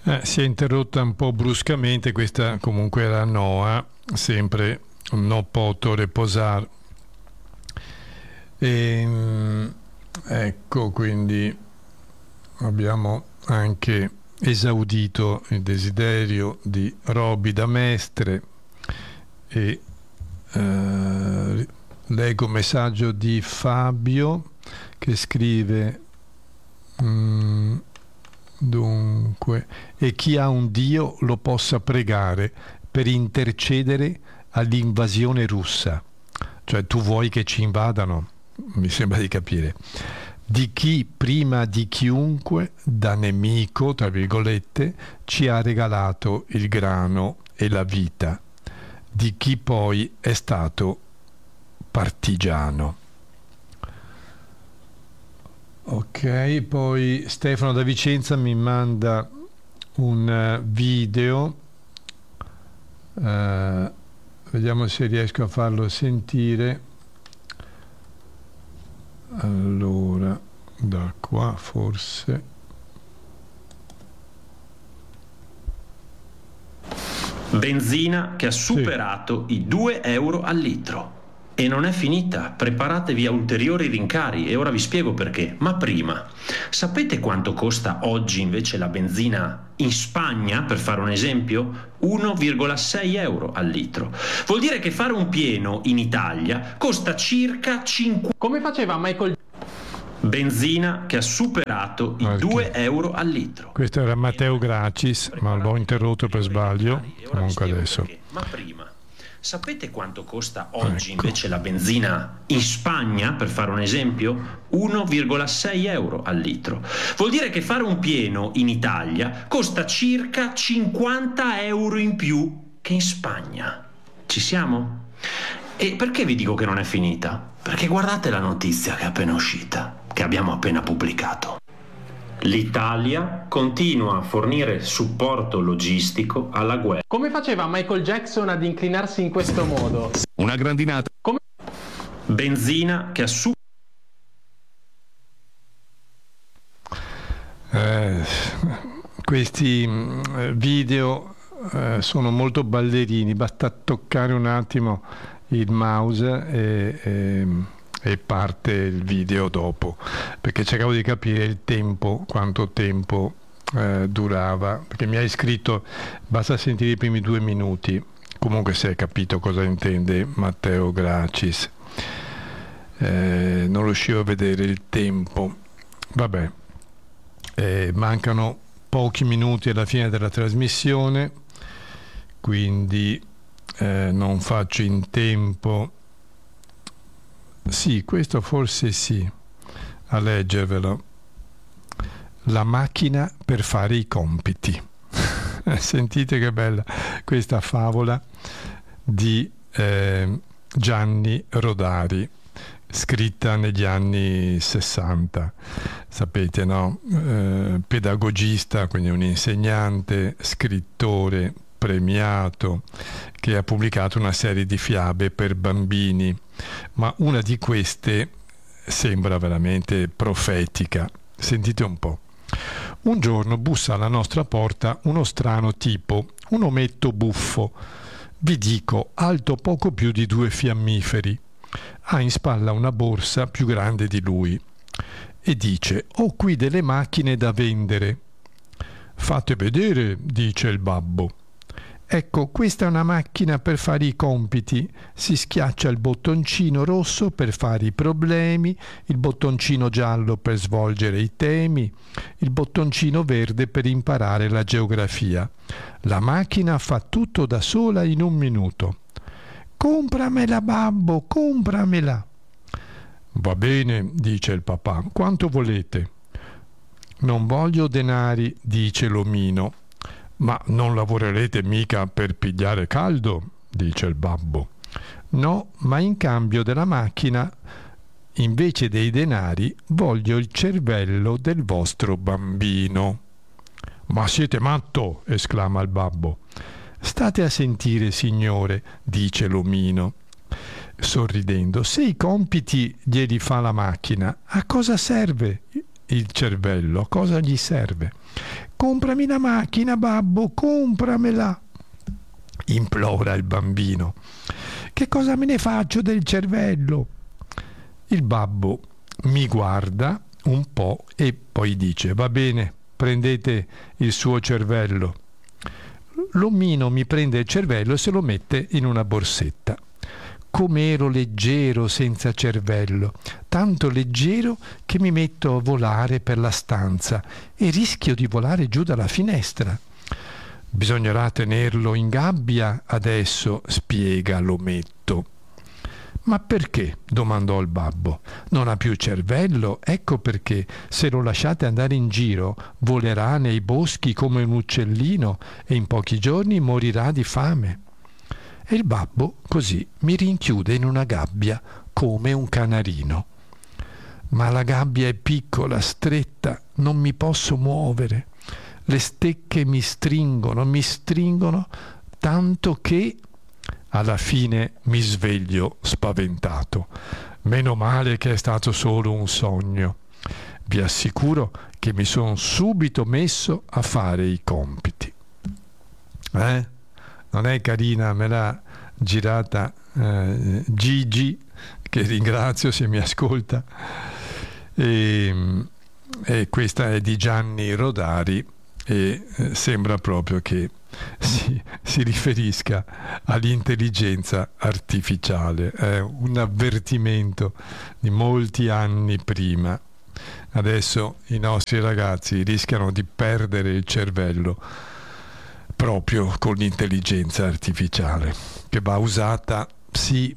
Si è interrotta un po' bruscamente, questa comunque era Noa, sempre no poto reposar. Ecco, quindi abbiamo anche esaudito il desiderio di Roby da Mestre e leggo un messaggio di Fabio che scrive dunque, e chi ha un Dio lo possa pregare per intercedere all'invasione russa, cioè tu vuoi che ci invadano, mi sembra di capire, di chi prima di chiunque da nemico, tra virgolette, ci ha regalato il grano e la vita, di chi poi è stato partigiano. Ok, poi Stefano da Vicenza mi manda un video, vediamo se riesco a farlo sentire. Allora, da qua forse. Benzina che ha superato i 2 euro al litro. E non è finita, preparatevi a ulteriori rincari e ora vi spiego perché. Ma prima, sapete quanto costa oggi invece la benzina in Spagna, per fare un esempio? 1,6 euro al litro. Vuol dire che fare un pieno in Italia costa circa 5. Come faceva Michael? Benzina che ha superato i 2 euro al litro. Questo era Matteo Gracis, ma l'ho interrotto per sbaglio. Comunque adesso. Ma prima, sapete quanto costa oggi invece la benzina in Spagna, per fare un esempio? 1,6 euro al litro. Vuol dire che fare un pieno in Italia costa circa 50 euro in più che in Spagna. Ci siamo? E perché vi dico che non è finita? Perché guardate la notizia che è appena uscita, che abbiamo appena pubblicato. L'Italia continua a fornire supporto logistico alla guerra. Come faceva Michael Jackson ad inclinarsi in questo modo? Una grandinata. Come? Benzina che ha questi video sono molto ballerini, basta toccare un attimo il mouse e parte il video dopo, perché cercavo di capire il tempo, quanto tempo durava, perché mi hai scritto basta sentire i primi 2 minuti. Comunque si è capito cosa intende Matteo Gracis. Non riuscivo a vedere il tempo. Vabbè, mancano pochi minuti alla fine della trasmissione, quindi non faccio in tempo. Sì, questo forse sì, a leggervelo. La macchina per fare i compiti. Sentite che bella questa favola di Gianni Rodari, scritta negli anni 60. Sapete, no? Pedagogista, quindi un insegnante, scrittore premiato, che ha pubblicato una serie di fiabe per bambini, ma una di queste sembra veramente profetica. Sentite un po'. Un giorno bussa alla nostra porta uno strano tipo, un ometto buffo, vi dico alto poco più di 2 fiammiferi. Ha in spalla una borsa più grande di lui e dice: ho qui delle macchine da vendere. Fate vedere, dice il babbo. Ecco, questa è una macchina per fare i compiti. Si schiaccia il bottoncino rosso per fare i problemi, il bottoncino giallo per svolgere i temi, il bottoncino verde per imparare la geografia. La macchina fa tutto da sola in 1 minuto. Compramela, babbo, compramela. Va bene, dice il papà. Quanto volete? Non voglio denari, dice l'omino. Ma non lavorerete mica per pigliare caldo, dice il babbo. No, ma in cambio della macchina, invece dei denari, voglio il cervello del vostro bambino. Ma siete matto, esclama il babbo. State a sentire, signore, dice l'omino, sorridendo. Se i compiti glieli fa la macchina, a cosa serve il cervello? A cosa gli serve? comprami la macchina, babbo, compramela, implora il bambino. Che cosa me ne faccio del cervello? Il babbo mi guarda un po' e poi dice: va bene, prendete il suo cervello. L'omino mi prende il cervello e se lo mette in una borsetta. Com'ero leggero senza cervello, tanto leggero che mi metto a volare per la stanza e rischio di volare giù dalla finestra. Bisognerà tenerlo in gabbia adesso, spiega l'ometto. Ma perché? Domandò il babbo. Non ha più cervello? Ecco perché, se lo lasciate andare in giro, volerà nei boschi come un uccellino e in pochi giorni morirà di fame. E il babbo così mi rinchiude in una gabbia come un canarino. Ma la gabbia è piccola, stretta, non mi posso muovere. Le stecche mi stringono, tanto che alla fine mi sveglio spaventato. Meno male che è stato solo un sogno. Vi assicuro che mi sono subito messo a fare i compiti. Non è carina? Me l'ha girata Gigi, che ringrazio se mi ascolta. E questa è di Gianni Rodari e sembra proprio che si riferisca all'intelligenza artificiale. È un avvertimento di molti anni prima. Adesso i nostri ragazzi rischiano di perdere il cervello proprio con l'intelligenza artificiale, che va usata sì